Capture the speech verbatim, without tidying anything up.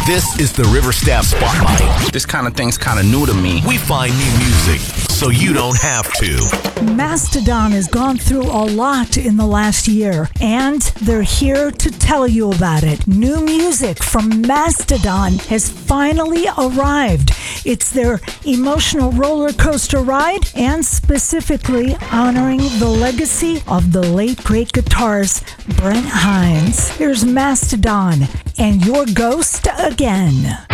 This is the River Staff Spotlight. This kind of thing's kind of new to me. We find new music so you don't have to. Mastodon has gone through a lot in the last year, and they're here to tell you about it. New music from Mastodon has finally arrived. It's their emotional roller coaster ride, and specifically honoring the legacy of the late great guitarist Brent Hinds. Here's Mastodon and Your Ghost Again.